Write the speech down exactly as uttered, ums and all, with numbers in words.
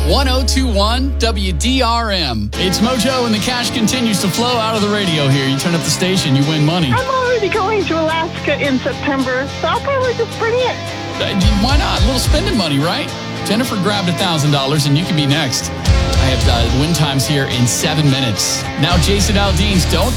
one oh two one W D R M. It's Mojo, and the cash continues to flow out of the radio here. You turn up the station, you win money. I'm already going to Alaska in September, so I'll probably just bring it. Uh, why not? A little spending money, right? Jennifer grabbed one thousand dollars, and you can be next. I have uh, win times here in seven minutes. Now, Jason Aldean's Don't